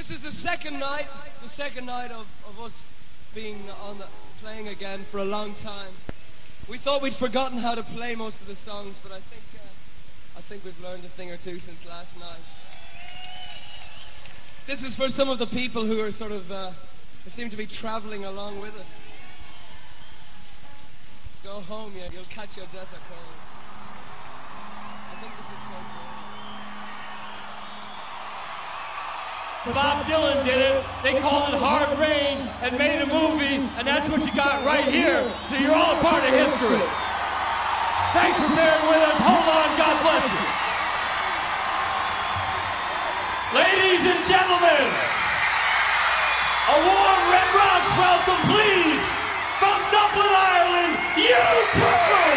This is the second night of us being playing again for a long time. We thought we'd forgotten how to play most of the songs, but I think we've learned a thing or two since last night. This is for some of the people who are sort of who seem to be traveling along with us. Go home, yeah, you'll catch your death at cold. I think this is called Bob Dylan did it. They called it Hard Rain and made a movie, and that's what you got right here. So you're all a part of history. Thanks for bearing with us. Hold on. God bless you. Ladies and gentlemen, a warm Red Rocks welcome, please, from Dublin, Ireland, U2!